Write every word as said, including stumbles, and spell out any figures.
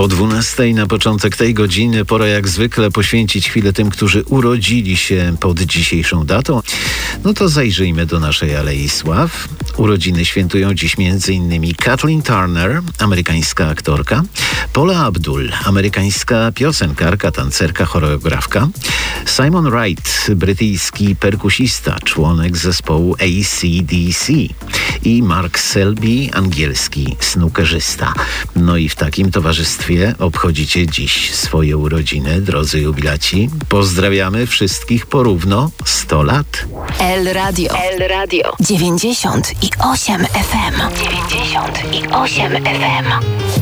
Po dwunastej na początek tej godziny pora jak zwykle poświęcić chwilę tym, którzy urodzili się pod dzisiejszą datą. No to zajrzyjmy do naszej Alei Sław. Urodziny świętują dziś m.in. Kathleen Turner, amerykańska aktorka, Paula Abdul, amerykańska piosenkarka, tancerka, choreografka, Simon Wright, brytyjski perkusista, członek zespołu A C D C i Mark Selby, angielski snookerzysta. No i w takim towarzystwie obchodzicie dziś swoje urodziny, drodzy jubilaci. Pozdrawiamy wszystkich porówno sto lat. El Radio. El Radio. dziewięćdziesiąt i osiem F M. dziewięćdziesiąt i osiem F M.